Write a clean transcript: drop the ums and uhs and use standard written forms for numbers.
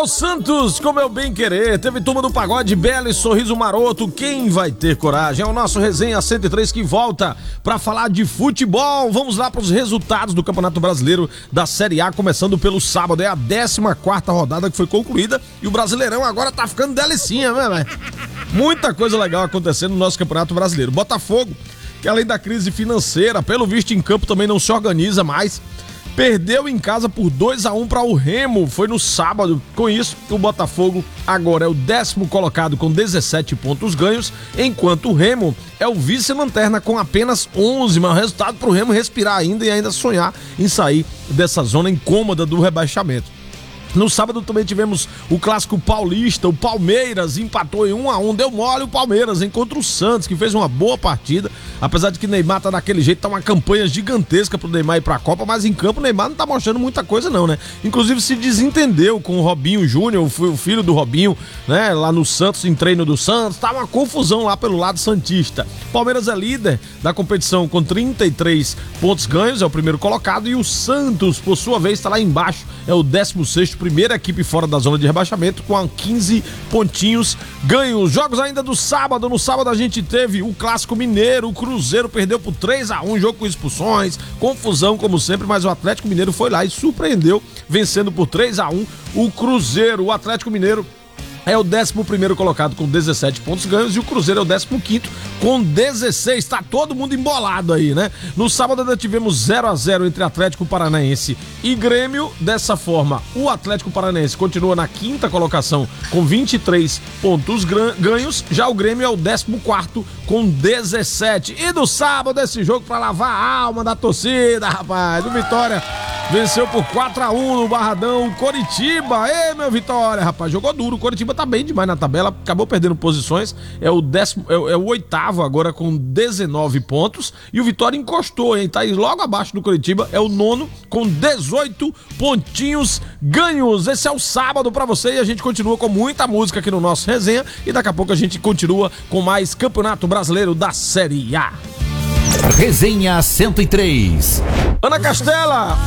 Gabriel Santos, com Meu Bem Querer. Teve Turma do Pagode, Bela e Sorriso Maroto. Quem vai ter coragem? É o nosso Resenha 103 que volta pra falar de futebol. Vamos lá pros resultados do Campeonato Brasileiro da Série A, começando pelo sábado. É a 14ª rodada que foi concluída e o Brasileirão agora tá ficando delicinha, né, velho? Muita coisa legal acontecendo no nosso Campeonato Brasileiro. Botafogo, que além da crise financeira, pelo visto em campo também não se organiza mais, perdeu em casa por 2-1 para o Remo, foi no sábado. Com isso, o Botafogo agora é o 10º colocado com 17 pontos ganhos, enquanto o Remo é o vice-lanterna com apenas 11, mas o resultado para o Remo respirar ainda e ainda sonhar em sair dessa zona incômoda do rebaixamento. No sábado também tivemos o clássico paulista, o Palmeiras empatou em 1-1, deu mole o Palmeiras contra o Santos, que fez uma boa partida, apesar de que Neymar tá daquele jeito, tá uma campanha gigantesca pro Neymar ir pra Copa, mas em campo o Neymar não tá mostrando muita coisa não, né? Inclusive se desentendeu com o Robinho Júnior, o filho do Robinho, né, lá no Santos, em treino do Santos, tá uma confusão lá pelo lado santista. Palmeiras é líder da competição com 33 pontos ganhos, é o primeiro colocado, e o Santos, por sua vez, tá lá embaixo, é o 16º, primeira equipe fora da zona de rebaixamento, com 15 pontinhos ganhos. Jogos ainda do sábado. No sábado a gente teve o Clássico Mineiro. O Cruzeiro perdeu por 3-1, jogo com expulsões, confusão como sempre, mas o Atlético Mineiro foi lá e surpreendeu, vencendo por 3-1 o Cruzeiro. O Atlético Mineiro é o 11º colocado com 17 pontos ganhos e o Cruzeiro é o 15º com 16. Tá todo mundo embolado aí, né? No sábado ainda tivemos 0-0 entre Atlético Paranaense e Grêmio. Dessa forma, o Atlético Paranaense continua na 5ª colocação com 23 pontos ganhos. Já o Grêmio é o 14º com 17. E no sábado esse jogo pra lavar a alma da torcida, rapaz. O Vitória venceu por 4-1 no Barradão, Coritiba. Ei, meu Vitória, rapaz, jogou duro. O Coritiba tá bem demais na tabela, acabou perdendo posições, é o 8º agora com 19 pontos, e o Vitória encostou, hein, tá aí logo abaixo do Coritiba, é o 9º com 18 pontinhos ganhos. Esse é o sábado pra você e a gente continua com muita música aqui no nosso Resenha, e daqui a pouco a gente continua com mais Campeonato Brasileiro da Série A. Resenha 103. Ana Castela,